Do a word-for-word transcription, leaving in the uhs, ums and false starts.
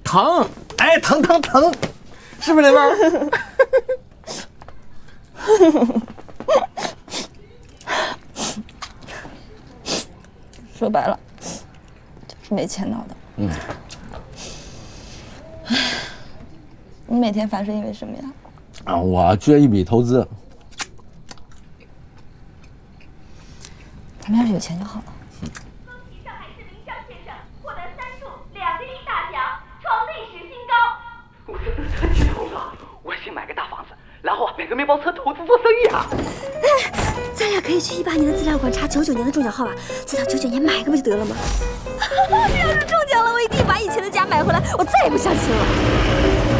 疼，哎，疼疼疼，是不是那味儿？ 说白了，就是没钱闹的。嗯。你每天烦是因为什么呀？ 啊，我缺一笔投资。 咱们要是有钱就好了。 恭喜上海市民张先生获得三注两个亿大奖，创历史新高。 我这太激动了！我先买个大房子，然后买个面包车投资做生意啊！ 哎，咱俩可以去一八年的资料馆查九九年的中奖号码，再到九九年买一个不就得了吗？要是中奖了，我一定把以前的家买回来，我再也不相亲了。